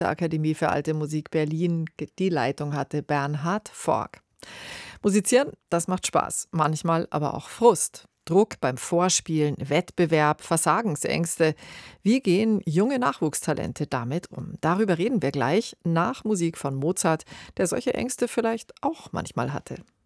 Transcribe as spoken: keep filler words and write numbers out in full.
der Akademie für Alte Musik Berlin. Die Leitung hatte Bernhard Forg. Musizieren, das macht Spaß, manchmal aber auch Frust. Druck beim Vorspielen, Wettbewerb, Versagensängste. Wie gehen junge Nachwuchstalente damit um? Darüber reden wir gleich nach Musik von Mozart, der solche Ängste vielleicht auch manchmal hatte.